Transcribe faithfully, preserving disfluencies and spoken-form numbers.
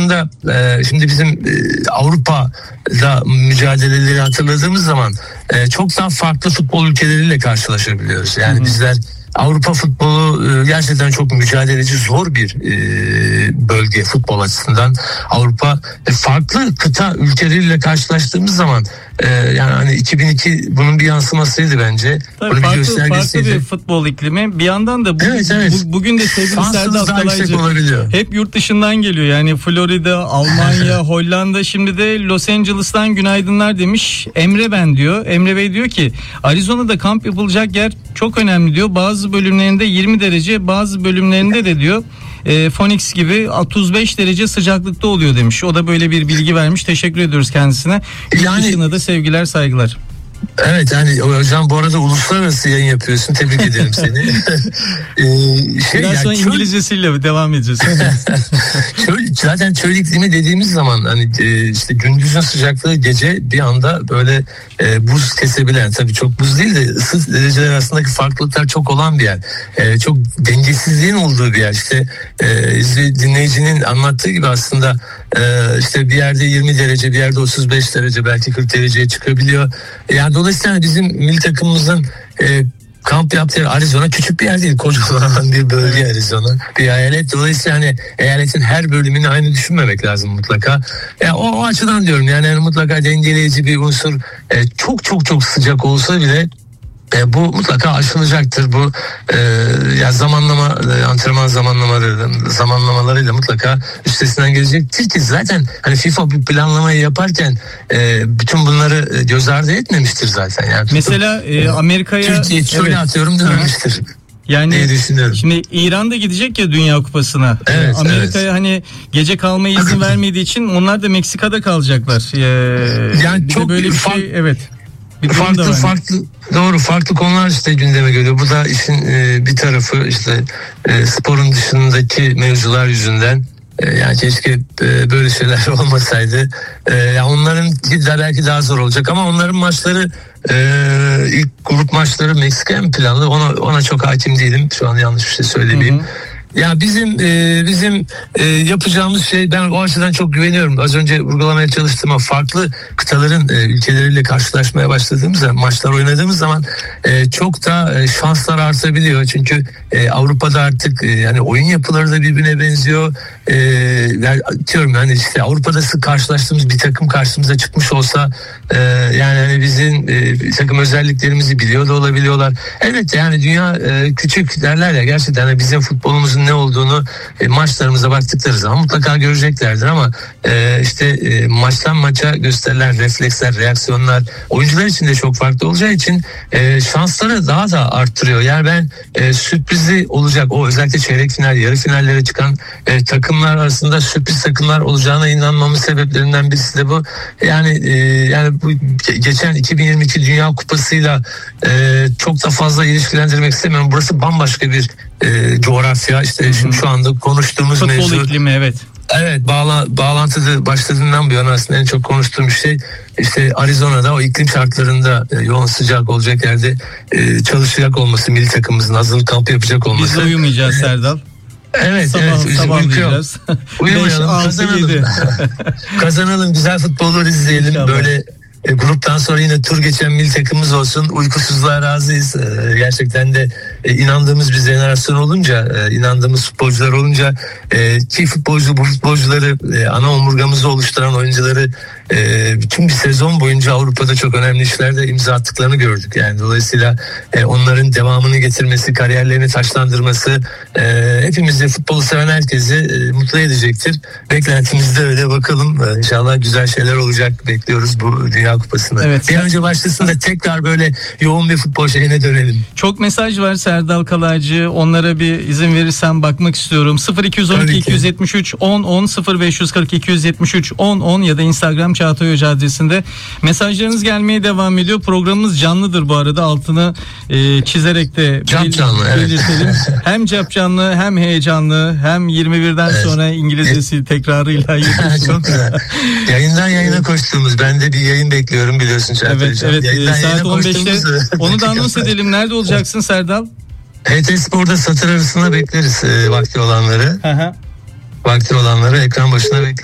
aslında e, şimdi bizim e, Avrupa'da mücadeleleri hatırladığımız zaman e, çok daha farklı futbol ülkeleriyle karşılaşabiliyoruz. Yani Hı-hı. bizler Avrupa futbolu gerçekten çok mücadeleci, zor bir bölge futbol açısından. Avrupa farklı kıta ülkeleriyle karşılaştığımız zaman yani hani iki bin iki bunun bir yansımasıydı bence. Tabii farklı, farklı bir futbol iklimi. Bir yandan da bugün, evet, evet. Bu, bugün de sevgili Serdal Kalaycı hep yurt dışından geliyor. Yani Florida, Almanya, Hollanda, şimdi de Los Angeles'tan günaydınlar demiş. Emre ben diyor. Emre Bey diyor ki Arizona'da kamp yapılacak yer çok önemli diyor. Bazı bölümlerinde yirmi derece, bazı bölümlerinde de diyor e, Phoenix gibi otuz beş derece sıcaklıkta oluyor demiş. O da böyle bir bilgi vermiş. Teşekkür ediyoruz kendisine. Yani, yurt dışına da sevgiler, saygılar. Evet, hani hocam bu arada uluslararası yayın yapıyorsun. Tebrik ederim seni. ee, şey, Biraz sonra çöl... İngilizcesiyle devam edeceğiz. çöl, zaten çöl iklimi dediğimiz zaman hani e, işte gündüzün sıcaklığı gece bir anda böyle e, buz kesebilen, tabii çok buz değil de ısı dereceler arasındaki farklılıklar çok olan bir yer. E, çok dengesizliğin olduğu bir yer. İşte e, dinleyicinin anlattığı gibi aslında e, işte bir yerde yirmi derece, bir yerde otuz beş derece, belki kırk dereceye çıkabiliyor. Yani dolayısıyla bizim milli takımımızın e, kamp yaptığı yer Arizona küçük bir yer değil. Kocaman bir bölge Arizona. Bir eyalet. Dolayısıyla hani eyaletin her bölümünü aynı düşünmemek lazım mutlaka. Yani o, o açıdan diyorum yani, yani mutlaka dengeleyici bir unsur. E, çok çok çok sıcak olsa bile E, bu mutlaka aşılacaktır. Bu e, ya zamanlama, e, antrenman zamanlamaları zamanlamalarıyla mutlaka üstesinden gelecektir ki zaten hani FIFA bir planlamayı yaparken e, bütün bunları göz ardı etmemiştir zaten. Yani mesela e, Amerika'ya Türkiye şöyle evet. atıyorum dememiştir. Yani şimdi İran'da gidecek ya Dünya Kupası'na. Evet, Amerika'ya evet. hani gece kalmaya izin vermediği için onlar da Meksika'da kalacaklar. Ee, yani çok böyle bir şey evet. Bir farklı farklı doğru farklı konular işte gündeme geliyor. Bu da işin e, bir tarafı, işte e, sporun dışındaki mevzular yüzünden. E, yani keşke e, böyle şeyler olmasaydı. E, yani onların de belki daha zor olacak ama onların maçları e, ilk grup maçları Meksika mı planlı? Ona ona çok hakim değilim. Şu an yanlış bir şey söylemeyeyim. Hı hı. Ya bizim e, bizim e, yapacağımız şey, ben o açıdan çok güveniyorum. Az önce vurgulamaya çalıştım ama farklı kıtaların e, ülkeleriyle karşılaşmaya başladığımız zaman, maçlar oynadığımız zaman e, çok da e, şanslar artabiliyor. Çünkü e, Avrupa'da artık e, yani oyun yapıları da birbirine benziyor. E, yani diyorum yani işte Avrupa'da sık karşılaştığımız bir takım karşımıza çıkmış olsa e, yani hani bizim e, bir takım özelliklerimizi biliyor da olabiliyorlar. Evet yani dünya e, küçük derler ya, gerçekten yani bizim futbolumuzun ne olduğunu e, maçlarımıza baktıkları zaman mutlaka göreceklerdir ama e, işte e, maçtan maça gösterilen refleksler, reaksiyonlar oyuncular için de çok farklı olacağı için e, şansları daha da arttırıyor. Yani ben e, sürprizi olacak, o özellikle çeyrek final, yarı finallere çıkan e, takımlar arasında sürpriz takımlar olacağına inanmamın sebeplerinden birisi de bu. Yani e, yani bu geçen iki bin yirmi iki Dünya Kupası'yla e, çok da fazla ilişkilendirmek istemiyorum. Burası bambaşka bir e, coğrafya. İşte şimdi şu anda konuştuğumuz futbol mevzu. Futbol iklimi evet. Evet, bağla, bağlantıda başladığından bu yana aslında en çok konuştuğum şey işte Arizona'da o iklim şartlarında e, yoğun sıcak olacak yerde e, çalışacak olması, milli takımımızın hazırlık kampı yapacak olması. Biz de uyumayacağız Serdal. Evet, sabah, evet. Sabahlayacağız. Uyumayalım, kazanalım. kazanalım, güzel futbolları izleyelim. İnşallah. Böyle E, gruptan sonra yine tur geçen milli takımımız olsun. Uykusuzluğa razıyız. E, gerçekten de e, inandığımız bir jenerasyon olunca, e, inandığımız futbolcular olunca e, ki futbolcu bu futbolcuları e, ana omurgamızı oluşturan oyuncuları e, bütün bir sezon boyunca Avrupa'da çok önemli işlerde imza attıklarını gördük. Yani dolayısıyla e, onların devamını getirmesi, kariyerlerini taşlandırması e, hepimizi, futbolu seven herkesi e, mutlu edecektir. Beklentimiz de öyle, bakalım. E, inşallah güzel şeyler olacak. Bekliyoruz bu Dünya Kupası'nda. Evet. Bir önce başlasın da tekrar böyle yoğun bir futbol şeyine dönelim. Çok mesaj var Serdal Kalaycı. Onlara bir izin verirsen bakmak istiyorum. sıfır iki on iki iki yetmiş üç on on sıfır beş yüz kırk iki yüz yetmiş üç on on ya da Instagram Çağatay Hoca adresinde mesajlarınız gelmeye devam ediyor. Programımız canlıdır bu arada. Altını e, çizerek de cap canlı, evet. belirtelim. Hem cap canlı, hem heyecanlı, hem yirmi birden evet. sonra İngilizcesi evet. tekrarıyla. Çok güzel. Yayından yayına koştuğumuz, ben de bir yayın bekliyorum biliyorsun Çağatay. Evet, evet. Yayından saat on beşte onu da anons edelim. Nerede olacaksın Serdal? H T Spor'da satır arasında bekleriz e, vakti olanları. Hı hı. Vakti olanları ekran başına bekleriz.